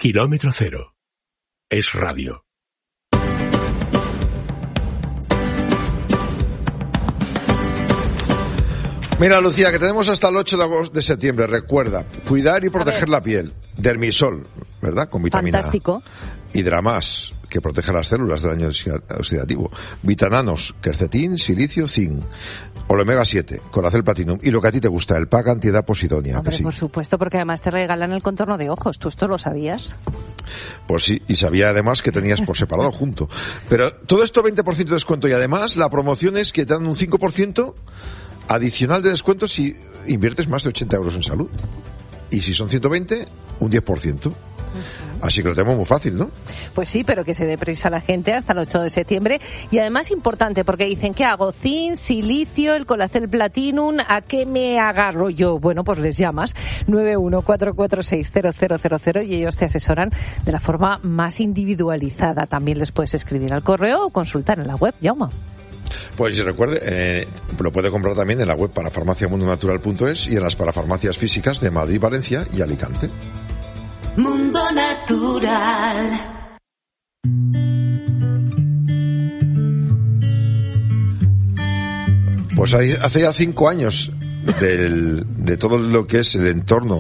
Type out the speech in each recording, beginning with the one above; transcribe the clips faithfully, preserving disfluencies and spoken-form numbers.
Kilómetro Cero. Es radio. Mira, Lucía, que tenemos hasta el ocho de agosto de septiembre. Recuerda, cuidar y proteger la piel. Dermisol, ¿verdad? Con vitamina Fantástico. A. Hidramas, que protege las células del daño oxidativo. Vitananos, quercetín, silicio, zinc. Omega siete, Colacel Platinum. Y lo que a ti te gusta, el pack antiedad posidonia. Hombre, que sí. Por supuesto, porque además te regalan el contorno de ojos. ¿Tú esto lo sabías? Pues sí, y sabía además que tenías por separado junto. Pero todo esto veinte por ciento de descuento y además la promoción es que te dan un cinco por ciento adicional de descuento si inviertes más de ochenta euros en salud. Y si son ciento veinte, un diez por ciento. Así que lo tenemos muy fácil, ¿no? Pues sí, pero que se dé prisa la gente hasta el ocho de septiembre. Y además importante, porque dicen, ¿qué hago? Zinc, silicio, el Colacel Platinum, ¿a qué me agarro yo? Bueno, pues les llamas nueve uno cuatro cuatro seis cero cero cero cero y ellos te asesoran de la forma más individualizada. También les puedes escribir al correo o consultar en la web, Jaume. Pues recuerde, eh, lo puede comprar también en la web para farmacia mundo natural punto es y en las parafarmacias físicas de Madrid, Valencia y Alicante. Mundo Natural. Pues hay, hace ya cinco años del, de todo lo que es el entorno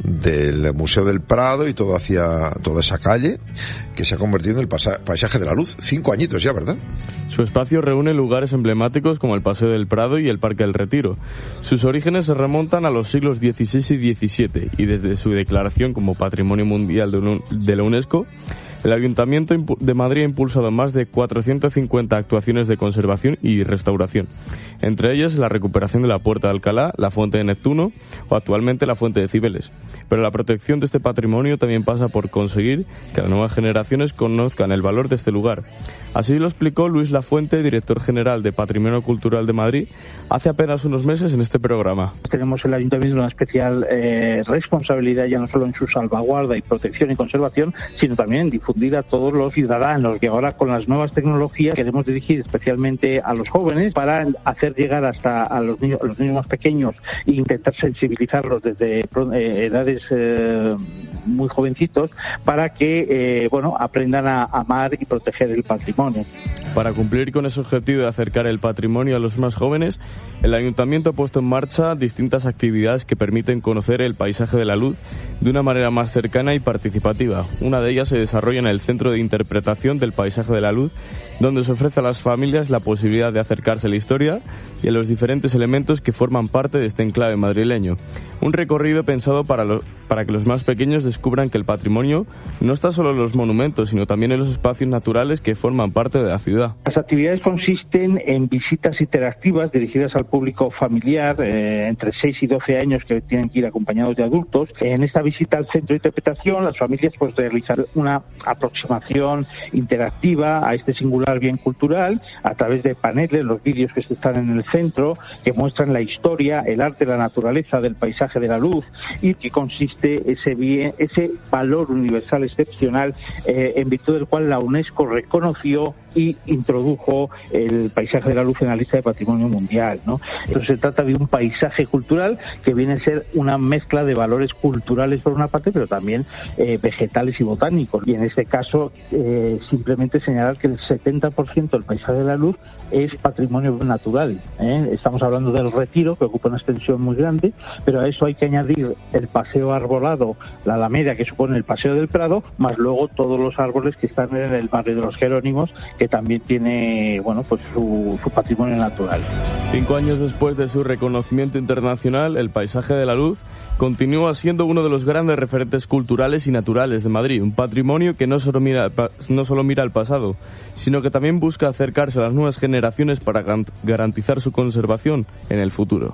del Museo del Prado y todo hacia toda esa calle que se ha convertido en el pasa, paisaje de la luz. Cinco añitos ya, ¿verdad? Su espacio reúne lugares emblemáticos como el Paseo del Prado y el Parque del Retiro. Sus orígenes se remontan a los siglos dieciséis y diecisiete y desde su declaración como Patrimonio Mundial de la UNESCO, el Ayuntamiento de Madrid ha impulsado más de cuatrocientas cincuenta actuaciones de conservación y restauración, entre ellas la recuperación de la Puerta de Alcalá, la Fuente de Neptuno o actualmente la Fuente de Cibeles. Pero la protección de este patrimonio también pasa por conseguir que las nuevas generaciones conozcan el valor de este lugar. Así lo explicó Luis Lafuente, director general de Patrimonio Cultural de Madrid, hace apenas unos meses en este programa. Tenemos el Ayuntamiento una especial eh, responsabilidad ya no solo en su salvaguarda y protección y conservación, sino también en difundir a todos los ciudadanos, que ahora con las nuevas tecnologías queremos dirigir especialmente a los jóvenes para hacer llegar hasta a los niños, a los niños más pequeños e intentar sensibilizarlos desde eh, edades eh, muy jovencitos para que eh, bueno aprendan a amar y proteger el patrimonio. Para cumplir con ese objetivo de acercar el patrimonio a los más jóvenes, el Ayuntamiento ha puesto en marcha distintas actividades que permiten conocer el paisaje de la luz de una manera más cercana y participativa. Una de ellas se desarrolla en el Centro de Interpretación del Paisaje de la Luz, donde se ofrece a las familias la posibilidad de acercarse a la historia y a los diferentes elementos que forman parte de este enclave madrileño. Un recorrido pensado para, lo, para que los más pequeños descubran que el patrimonio no está solo en los monumentos, sino también en los espacios naturales que forman parte de la ciudad. Las actividades consisten en visitas interactivas dirigidas al público familiar eh, entre seis y doce años que tienen que ir acompañados de adultos. En esta visita al centro de interpretación, las familias pues realizan una aproximación interactiva a este singular bien cultural a través de paneles, los vídeos que están en el centro, que muestran la historia, el arte, la naturaleza del paisaje de la luz y que consiste ese bien, ese valor universal excepcional eh, en virtud del cual la UNESCO reconoció y introdujo el paisaje de la luz en la lista de patrimonio mundial, ¿no? Entonces se trata de un paisaje cultural que viene a ser una mezcla de valores culturales por una parte, pero también eh, vegetales y botánicos. Y en este caso eh, simplemente señalar que el setenta por ciento del paisaje de la luz es patrimonio natural, ¿eh? Estamos hablando del Retiro, que ocupa una extensión muy grande, pero a eso hay que añadir el paseo arbolado, la Alameda, que supone el Paseo del Prado, más luego todos los árboles que están en el barrio de los Jerónimos, que también tiene, bueno, pues su, su patrimonio natural. Cinco años después de su reconocimiento internacional, el paisaje de la luz continúa siendo uno de los grandes referentes culturales y naturales de Madrid, un patrimonio que no solo mira, no solo mira al pasado, sino que también busca acercarse a las nuevas generaciones para garantizar su conservación en el futuro.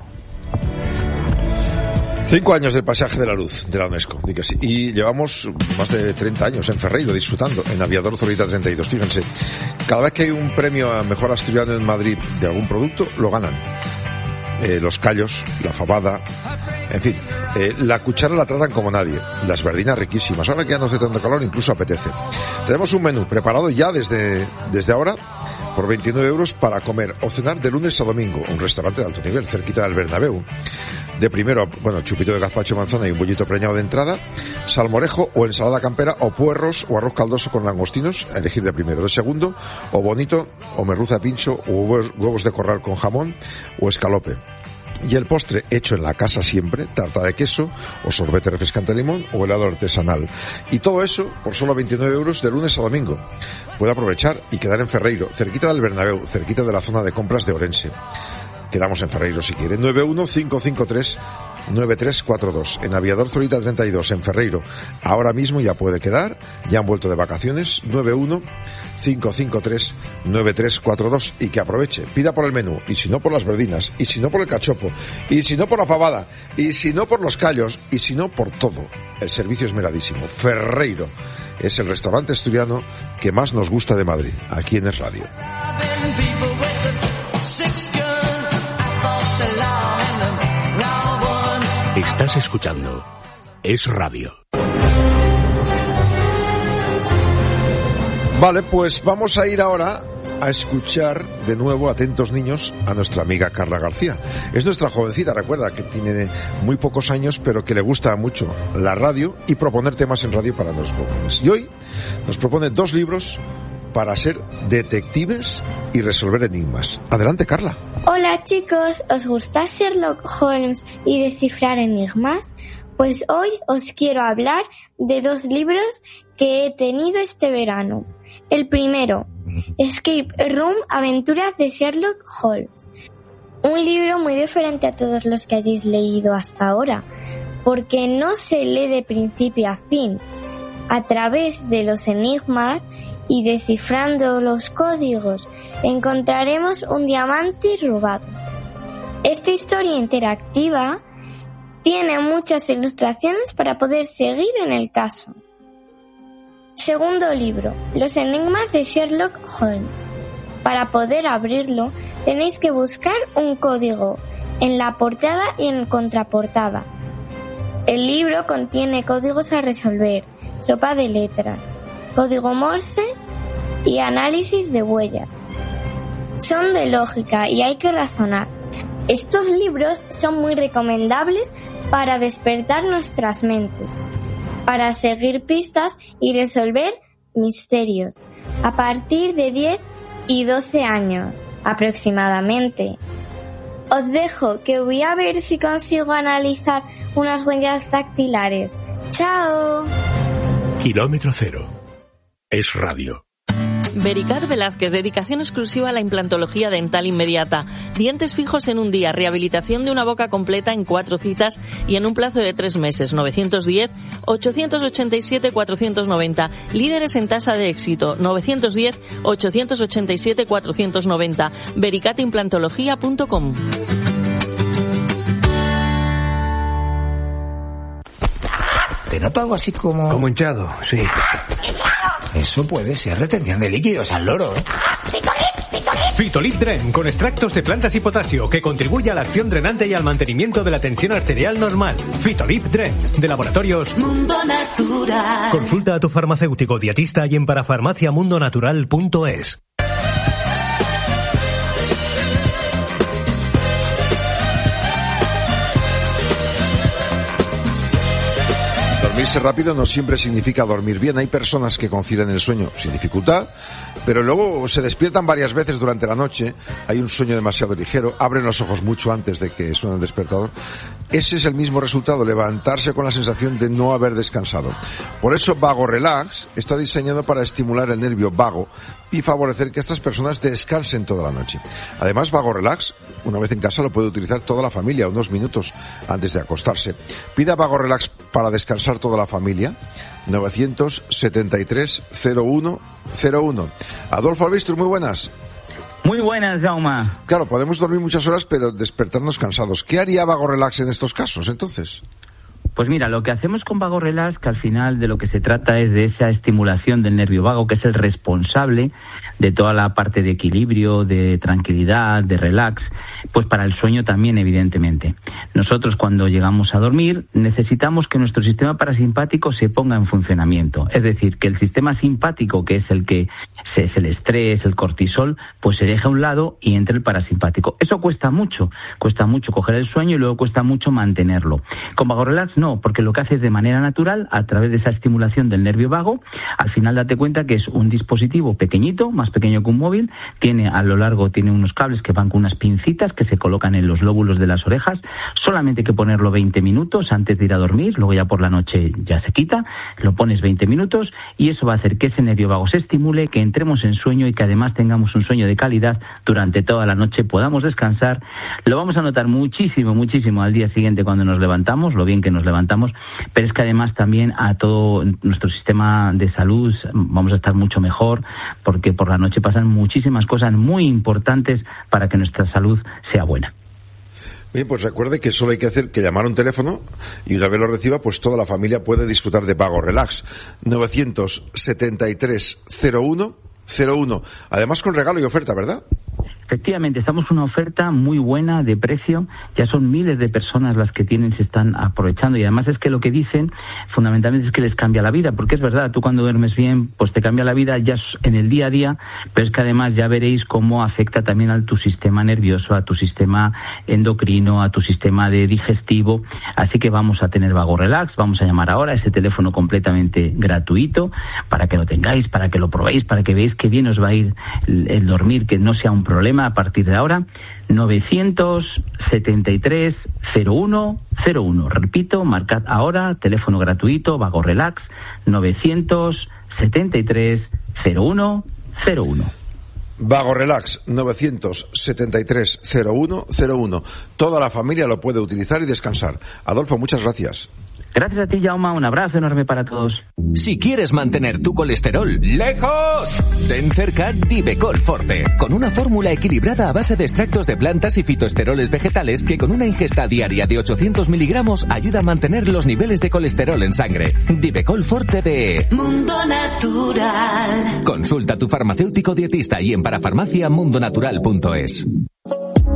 Cinco años del paisaje de la luz de la UNESCO, di que sí. Y llevamos más de treinta años en Ferreiro disfrutando, en Aviador Zorrita treinta y dos. Fíjense, cada vez que hay un premio a mejor asturiano en Madrid de algún producto, lo ganan. Eh, los callos, la fabada, en fin, eh, la cuchara la tratan como nadie, las verdinas riquísimas, ahora que ya no hace tanto calor incluso apetece. Tenemos un menú preparado ya desde, desde ahora por veintinueve euros para comer o cenar de lunes a domingo, un restaurante de alto nivel cerquita del Bernabéu. De primero, bueno, chupito de gazpacho manzana y un bollito preñado de entrada, salmorejo o ensalada campera, o puerros o arroz caldoso con langostinos, a elegir de primero. De segundo, o bonito o merluza pincho, o huevos, huevos de corral con jamón o escalope. Y el postre hecho en la casa siempre, tarta de queso o sorbete refrescante de limón o helado artesanal. Y todo eso por solo veintinueve euros de lunes a domingo. Puede aprovechar y quedar en Ferreiro, cerquita del Bernabéu, cerquita de la zona de compras de Orense. Quedamos en Ferreiro si quiere. nueve uno cinco cinco tres nueve tres cuatro dos. En Aviador Zorita treinta y dos, en Ferreiro. Ahora mismo ya puede quedar. Ya han vuelto de vacaciones. nueve uno cinco cinco tres nueve tres cuatro dos. Y que aproveche. Pida por el menú. Y si no por las verdinas. Y si no por el cachopo. Y si no por la fabada. Y si no por los callos. Y si no por todo. El servicio es meradísimo. Ferreiro es el restaurante asturiano que más nos gusta de Madrid. Aquí en Es Radio. Estás escuchando Es Radio. Vale, pues vamos a ir ahora a escuchar de nuevo, atentos niños, a nuestra amiga Carla García. Es nuestra jovencita, recuerda, que tiene muy pocos años, pero que le gusta mucho la radio y proponer temas en radio para los jóvenes. Y hoy nos propone dos libros para ser detectives y resolver enigmas. Adelante, Carla. Hola chicos, ¿os gusta Sherlock Holmes y descifrar enigmas? Pues hoy os quiero hablar de dos libros que he tenido este verano. El primero, Escape Room, Aventuras de Sherlock Holmes. Un libro muy diferente a todos los que hayáis leído hasta ahora, porque no se lee de principio a fin. A través de los enigmas y descifrando los códigos, encontraremos un diamante robado. Esta historia interactiva tiene muchas ilustraciones para poder seguir en el caso. Segundo libro, Los enigmas de Sherlock Holmes. Para poder abrirlo, tenéis que buscar un código en la portada y en contraportada. El libro contiene códigos a resolver, sopa de letras, código Morse y análisis de huellas. Son de lógica y hay que razonar. Estos libros son muy recomendables para despertar nuestras mentes, para seguir pistas y resolver misterios, a partir de diez y doce años aproximadamente. Os dejo, que voy a ver si consigo analizar unas huellas dactilares. ¡Chao! Kilómetro cero. Es Radio. Vericat Velázquez, dedicación exclusiva a la implantología dental inmediata. Dientes fijos en un día, rehabilitación de una boca completa en cuatro citas y en un plazo de tres meses. novecientos diez, ochocientos ochenta y siete, cuatrocientos noventa. Líderes en tasa de éxito. novecientos diez, ochocientos ochenta y siete, cuatrocientos noventa. vericat implantología punto com. Te noto algo así como... Como hinchado, sí. Eso puede ser retención de líquidos al loro, ¿eh? Fitolit Dren, con extractos de plantas y potasio, que contribuye a la acción drenante y al mantenimiento de la tensión arterial normal. Fitolit Dren, de Laboratorios Mundo Natural. Consulta a tu farmacéutico dietista y en parafarmacia mundo natural punto es. Dormirse rápido no siempre significa dormir bien. Hay personas que concilian el sueño sin dificultad, pero luego se despiertan varias veces durante la noche. Hay un sueño demasiado ligero, abren los ojos mucho antes de que suene el despertador. Ese es el mismo resultado, levantarse con la sensación de no haber descansado. Por eso Vago Relax está diseñado para estimular el nervio vago y favorecer que estas personas descansen toda la noche. Además, Vago Relax, una vez en casa, lo puede utilizar toda la familia unos minutos antes de acostarse. Pida Vago Relax para descansar toda la familia. novecientos setenta y tres, cero uno cero uno. Adolfo Albistur, muy buenas. Muy buenas, Jaume. Claro, podemos dormir muchas horas, pero despertarnos cansados. ¿Qué haría Vago Relax en estos casos, entonces? Pues mira, lo que hacemos con Vago Relax, que al final de lo que se trata es de esa estimulación del nervio vago, que es el responsable de toda la parte de equilibrio, de tranquilidad, de relax, pues para el sueño también, evidentemente. Nosotros, cuando llegamos a dormir, necesitamos que nuestro sistema parasimpático se ponga en funcionamiento. Es decir, que el sistema simpático, que es el que es el estrés, el cortisol, pues se deja a un lado y entre el parasimpático. Eso cuesta mucho, cuesta mucho coger el sueño y luego cuesta mucho mantenerlo. Con Vago Relax No, porque lo que hace es de manera natural, a través de esa estimulación del nervio vago. Al final date cuenta que es un dispositivo pequeñito, más pequeño que un móvil, tiene a lo largo tiene unos cables que van con unas pincitas que se colocan en los lóbulos de las orejas. Solamente hay que ponerlo veinte minutos antes de ir a dormir, luego ya por la noche ya se quita, lo pones veinte minutos y eso va a hacer que ese nervio vago se estimule, que entremos en sueño y que además tengamos un sueño de calidad durante toda la noche, podamos descansar. Lo vamos a notar muchísimo, muchísimo al día siguiente cuando nos levantamos, lo bien que nos levantamos, pero es que además también a todo nuestro sistema de salud vamos a estar mucho mejor, porque por la noche pasan muchísimas cosas muy importantes para que nuestra salud sea buena. Bien, pues recuerde que solo hay que hacer que llamar a un teléfono y una vez lo reciba, pues toda la familia puede disfrutar de Vago Relax. novecientos setenta y tres cero uno cero uno. Además con regalo y oferta, ¿verdad? Efectivamente, estamos en una oferta muy buena de precio, ya son miles de personas las que tienen, se están aprovechando y además es que lo que dicen fundamentalmente es que les cambia la vida, porque es verdad, tú cuando duermes bien, pues te cambia la vida ya en el día a día, pero es que además ya veréis cómo afecta también a tu sistema nervioso, a tu sistema endocrino, a tu sistema de digestivo, así que vamos a tener Vago Relax, vamos a llamar ahora a ese teléfono completamente gratuito para que lo tengáis, para que lo probéis, para que veáis qué bien os va a ir el, el dormir, que no sea un problema a partir de ahora. Novecientos setenta y tres cero uno cero uno. Repito, marcad ahora, teléfono gratuito, Vago Relax, novecientos setenta y tres cero uno cero uno. Vago Relax, novecientos setenta y tres cero uno cero uno. Toda la familia lo puede utilizar y descansar. Adolfo, muchas gracias. Gracias a ti, Jaume, un abrazo enorme para todos. Si quieres mantener tu colesterol lejos, ten cerca Divecol Forte, con una fórmula equilibrada a base de extractos de plantas y fitoesteroles vegetales que con una ingesta diaria de ochocientos miligramos ayuda a mantener los niveles de colesterol en sangre. Divecol Forte de Mundo Natural. Consulta a tu farmacéutico dietista y en parafarmacia mundonatural punto es.